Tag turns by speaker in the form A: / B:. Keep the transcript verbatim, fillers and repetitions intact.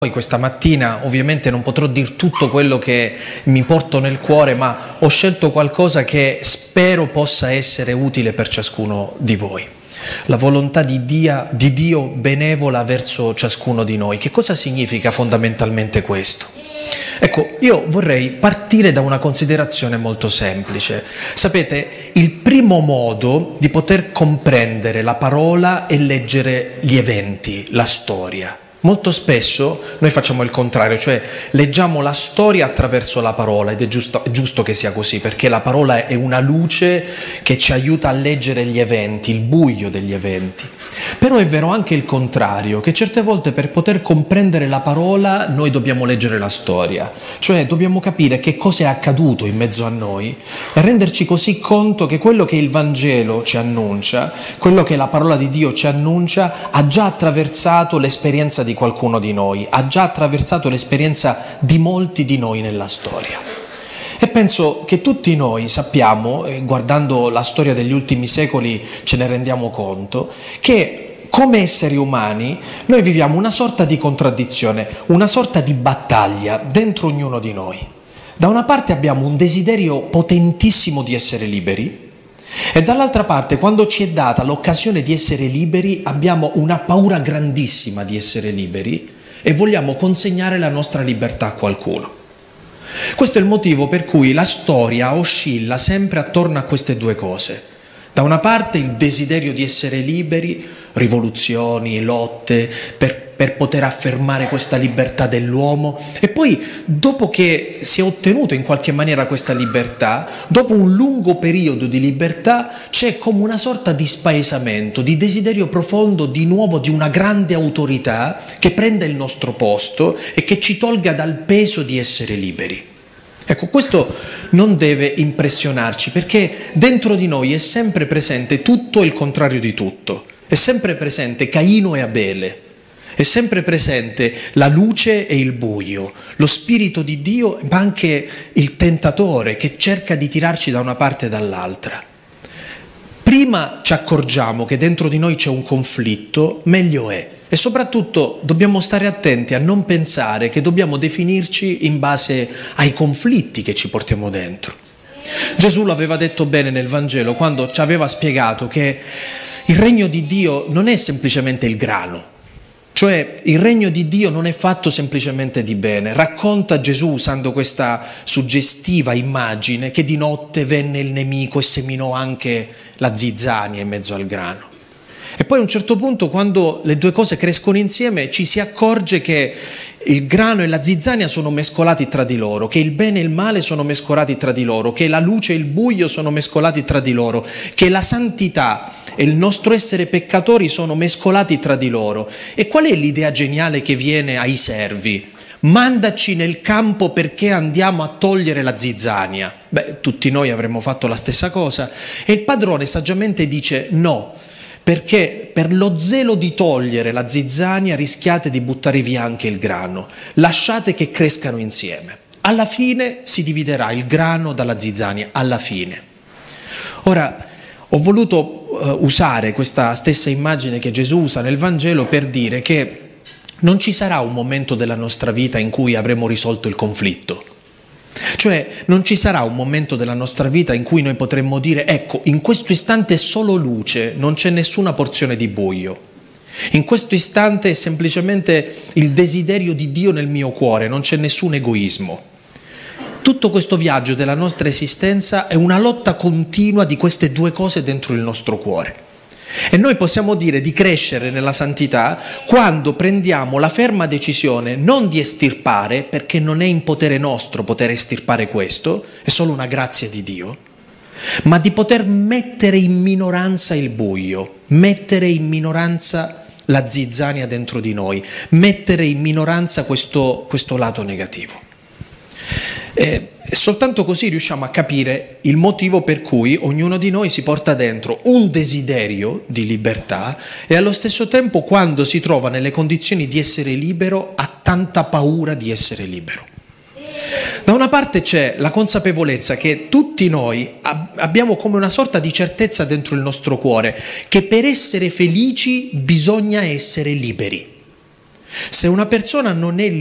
A: Poi questa mattina ovviamente non potrò dire tutto quello che mi porto nel cuore, ma ho scelto qualcosa che spero possa essere utile per ciascuno di voi. La volontà di Dio, di Dio benevola verso ciascuno di noi. Che cosa significa fondamentalmente questo? Ecco, io vorrei partire da una considerazione molto semplice. Sapete, il primo modo di poter comprendere la parola è leggere gli eventi, la storia. Molto spesso noi facciamo il contrario, cioè leggiamo la storia attraverso la parola, ed è giusto, è giusto che sia così, perché la parola è una luce che ci aiuta a leggere gli eventi, il buio degli eventi. Però è vero anche il contrario, che certe volte per poter comprendere la parola noi dobbiamo leggere la storia, cioè dobbiamo capire che cosa è accaduto in mezzo a noi e renderci così conto che quello che il Vangelo ci annuncia, quello che la parola di Dio ci annuncia, ha già attraversato l'esperienza di di qualcuno di noi, ha già attraversato l'esperienza di molti di noi nella storia. E penso che tutti noi sappiamo, eh, guardando la storia degli ultimi secoli ce ne rendiamo conto, che come esseri umani noi viviamo una sorta di contraddizione, una sorta di battaglia dentro ognuno di noi. Da una parte abbiamo un desiderio potentissimo di essere liberi, e dall'altra parte, quando ci è data l'occasione di essere liberi, abbiamo una paura grandissima di essere liberi e vogliamo consegnare la nostra libertà a qualcuno. Questo è il motivo per cui la storia oscilla sempre attorno a queste due cose. Da una parte il desiderio di essere liberi, rivoluzioni, lotte per, per poter affermare questa libertà dell'uomo, e poi dopo che si è ottenuto in qualche maniera questa libertà, dopo un lungo periodo di libertà c'è come una sorta di spaesamento, di desiderio profondo di nuovo di una grande autorità che prenda il nostro posto e che ci tolga dal peso di essere liberi. Ecco, questo non deve impressionarci, perché dentro di noi è sempre presente tutto e il contrario di tutto. È sempre presente Caino e Abele, è sempre presente la luce e il buio, lo Spirito di Dio, ma anche il tentatore che cerca di tirarci da una parte e dall'altra. Prima ci accorgiamo che dentro di noi c'è un conflitto, meglio è. E soprattutto dobbiamo stare attenti a non pensare che dobbiamo definirci in base ai conflitti che ci portiamo dentro. Gesù l'aveva detto bene nel Vangelo quando ci aveva spiegato che il regno di Dio non è semplicemente il grano, cioè il regno di Dio non è fatto semplicemente di bene. Racconta Gesù usando questa suggestiva immagine che di notte venne il nemico e seminò anche la zizzania in mezzo al grano. E poi a un certo punto, quando le due cose crescono insieme, ci si accorge che il grano e la zizzania sono mescolati tra di loro, che il bene e il male sono mescolati tra di loro, che la luce e il buio sono mescolati tra di loro, che la santità e il nostro essere peccatori sono mescolati tra di loro. E qual è l'idea geniale che viene ai servi? Mandaci nel campo perché andiamo a togliere la zizzania. Beh, tutti noi avremmo fatto la stessa cosa. E il padrone saggiamente dice no, perché per lo zelo di togliere la zizzania rischiate di buttare via anche il grano. Lasciate che crescano insieme. Alla fine si dividerà il grano dalla zizzania, alla fine. Ora, ho voluto uh, usare questa stessa immagine che Gesù usa nel Vangelo per dire che non ci sarà un momento della nostra vita in cui avremo risolto il conflitto. Cioè non ci sarà un momento della nostra vita in cui noi potremmo dire ecco, in questo istante è solo luce, non c'è nessuna porzione di buio. In questo istante è semplicemente il desiderio di Dio nel mio cuore, non c'è nessun egoismo. Tutto questo viaggio della nostra esistenza è una lotta continua di queste due cose dentro il nostro cuore. E noi possiamo dire di crescere nella santità quando prendiamo la ferma decisione non di estirpare, perché non è in potere nostro poter estirpare questo, è solo una grazia di Dio, ma di poter mettere in minoranza il buio, mettere in minoranza la zizzania dentro di noi, mettere in minoranza questo, questo lato negativo. E soltanto così riusciamo a capire il motivo per cui ognuno di noi si porta dentro un desiderio di libertà e allo stesso tempo, quando si trova nelle condizioni di essere libero, ha tanta paura di essere libero. Da una parte c'è la consapevolezza che tutti noi abbiamo come una sorta di certezza dentro il nostro cuore che per essere felici bisogna essere liberi. Se una persona non è